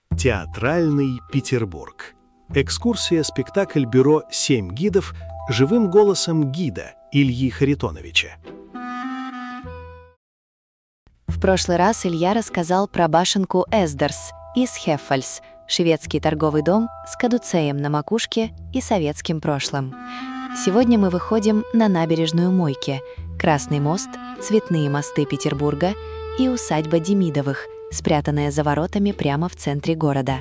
Театральный Петербург. Экскурсия-спектакль бюро «7 гидов» живым голосом гида Ильи Харитоновича. В прошлый раз Илья рассказал про башенку Эсдерс из Хеффальс, шведский торговый дом с кадуцеем на макушке и советским прошлым. Сегодня мы выходим на набережную Мойке, Красный мост, цветные мосты Петербурга и усадьба Демидовых, спрятанная за воротами прямо в центре города.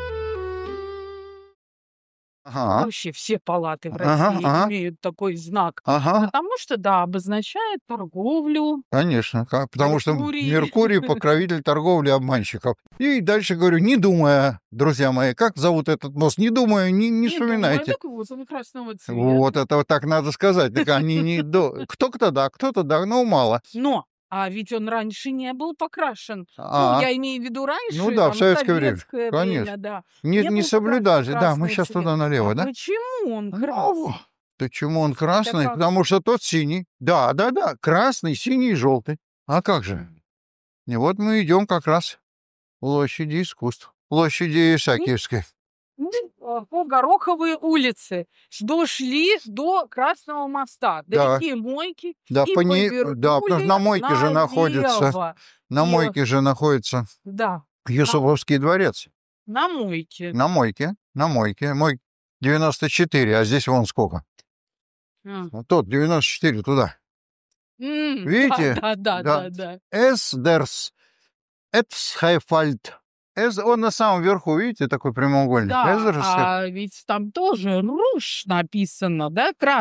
Вообще все палаты в России имеют такой знак, потому что, да, обозначает торговлю. Конечно, потому что Меркурий. Меркурий — покровитель торговли обманщиков. И дальше говорю, не думая, друзья мои, как зовут этот мост, не думая, не вспоминайте. Так вот, он красного цвета. Вот это вот так надо сказать. Так они не... Кто-то да, но мало. Но, ведь он раньше не был покрашен. А. Ну, я имею в виду раньше, Ну да, там, в советское время. советское Конечно. да. Не был соблюдали. покрашен Да, мы красный сейчас цвет. туда налево, да? Почему он Ну, красный? почему он красный? как? Потому что тот синий. Да, красный, синий и желтый. А как же? И вот мы идем как раз к площади искусств, площади Исаакиевской. По Гороховой улице. Дошли до Красного моста. Да. До реки Мойки. Да, И потому повернули что на Мойке же находится, налево. на И Мойке же находится Да, Юсуповский дворец. на Мойке. На Мойке. Мой 94, а здесь вон сколько. Вот тот 94 туда. Видите? Да. Эсдерс. Эпсхайфальд. Он на самом верху, видите, такой прямоугольник. Да, Эсдерс. ведь там тоже Руш написано, да,